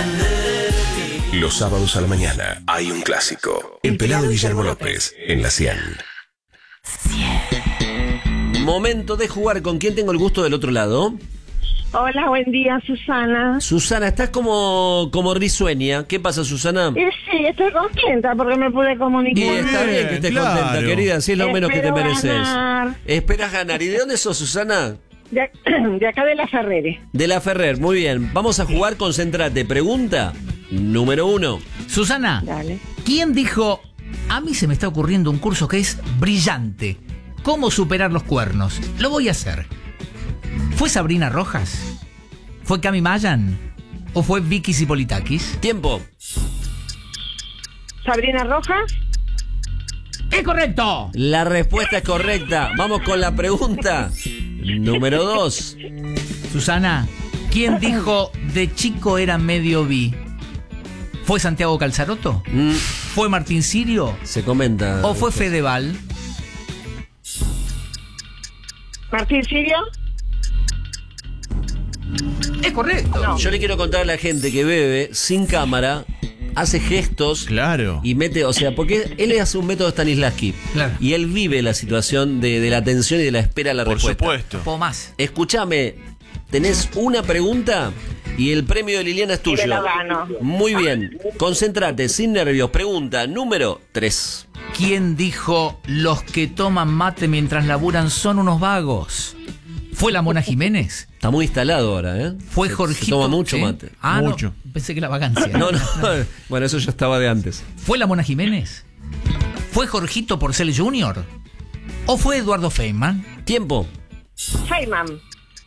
Los sábados a la mañana hay un clásico. El pelado Guillermo López en la 100. Momento de jugar. ¿Con quién tengo el gusto del otro lado? Hola, buen día, Susana. Susana, estás como risueña. ¿Qué pasa, Susana? Sí, estoy contenta porque me pude comunicar. Y está bien que estés contenta, querida. Si es lo menos que te mereces. Ganar. Esperas ganar. ¿Y de dónde sos, Susana? De acá de la Ferrere. De la Ferrer. Muy bien. Vamos a jugar. Concéntrate. Pregunta número 1. Susana, Dale. ¿quién dijo, a mí se me está ocurriendo un curso que es brillante? ¿Cómo superar los cuernos? Lo voy a hacer. ¿Fue Sabrina Rojas? ¿Fue Cami Mayan? ¿O fue Vicky Zipolitakis? Tiempo. ¿Sabrina Rojas? ¡Es correcto! La respuesta es correcta. Vamos con la pregunta número 2. Susana, ¿quién dijo de chico era medio bi? ¿Fue Santiago Calzaroto? ¿Fue Martín Sirio? Se comenta. ¿O fue Fedeval? ¿Martín Sirio? Es correcto. No. Yo le quiero contar a la gente que Bebe, sin cámara, hace gestos. Claro. Y mete, o sea, porque él hace un método Stanislavski. Claro. Y él vive la situación de la tensión y de la espera a la Por respuesta. supuesto. Un poco más. Escúchame, tenés una pregunta y el premio de Liliana es tuyo. Me la gano. Muy bien, concéntrate, sin nervios. Pregunta número 3. ¿Quién dijo los que toman mate mientras laburan son unos vagos? ¿Fue la Mona Jiménez? Está muy instalado ahora, ¿eh? ¿Fue Se Jorgito? toma mucho ¿Sí? mate. Ah, Mucho. no, pensé que la vacancia. No. Bueno, eso ya estaba de antes. ¿Fue la Mona Jiménez? ¿Fue Jorgito Porcel Jr.? ¿O fue Eduardo Feynman? Tiempo. Feynman.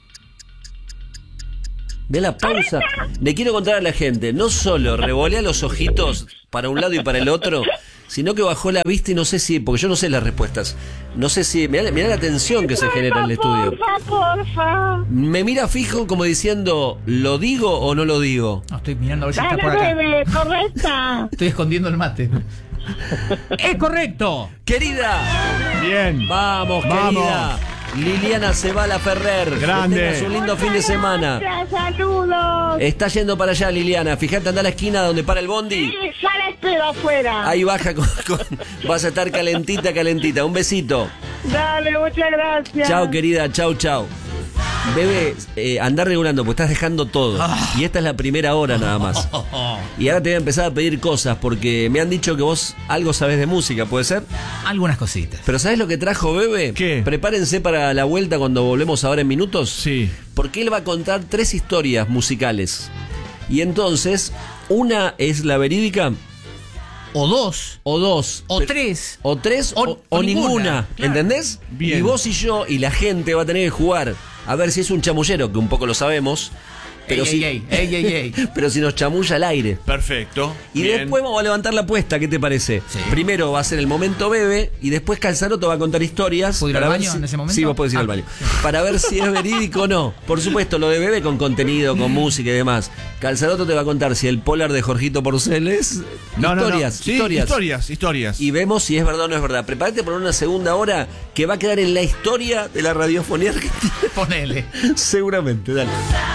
Ve la pausa. Le quiero contar a la gente, no solo revolea los ojitos para un lado y para el otro, sino que bajó la vista y no sé si, porque yo no sé las respuestas, no sé si, mirá la tensión que se genera en el estudio. Porfa. Me mira fijo como diciendo, ¿lo digo o no lo digo? No, estoy mirando a ver si está Dale, por acá. bebé, correcta. Estoy escondiendo el mate. ¡Es correcto! Querida, Bien. vamos, querida. Liliana se va a la Ferrer. Grande. Que tengas un lindo fin de semana. Gracias, saludos. Está yendo para allá, Liliana. Fíjate, anda a la esquina donde para el bondi. Sí, ya la espero afuera. Ahí baja vas a estar calentita. Un besito. Dale, muchas gracias. Chao, querida, chau. Bebé, andá regulando, porque estás dejando todo. Y esta es la primera hora nada más. Y ahora te voy a empezar a pedir cosas, porque me han dicho que vos algo sabés de música, ¿puede ser? Algunas cositas. Pero ¿sabés lo que trajo Bebe? ¿Qué? Prepárense para la vuelta cuando volvemos ahora en minutos. Sí. Porque él va a contar 3 historias musicales. Y entonces, una es la verídica, O dos. o 2, O tres. o 3, O o ninguna. ninguna. Claro. ¿Entendés? Bien. Y vos y yo y la gente va a tener que jugar a ver si es un chamullero, que un poco lo sabemos. Pero Ey. pero si nos chamulla al aire. Perfecto. Y Bien. después vamos a levantar la apuesta, ¿qué te parece? Sí. Primero va a ser el momento Bebe y después Calzaroto va a contar historias. ¿Puedo ir al para ver baño si- en ese momento? Sí, vos podés ir Ah. al baño. Para ver si es verídico o no. Por supuesto, lo de Bebe con contenido, con música y demás. Calzaroto te va a contar si el polar de Jorgito Porcel es No. historias, Sí, historias. historias. Y vemos si es verdad o no es verdad. Prepárate por una segunda hora que va a quedar en la historia de la radiofonía argentina. Ponele. Seguramente, dale.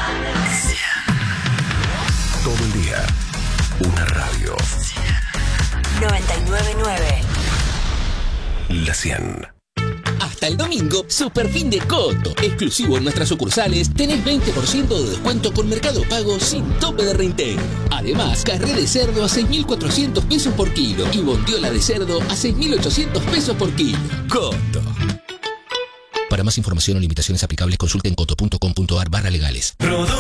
Todo el día. Una radio. 999. La 100. Hasta el domingo, Super Fin de Coto. Exclusivo en nuestras sucursales, tenés 20% de descuento con Mercado Pago sin tope de reintegro. Además, carré de cerdo a 6.400 pesos por kilo y bondiola de cerdo a 6.800 pesos por kilo. Coto. Para más información o limitaciones aplicables, consulten coto.com.ar/legales.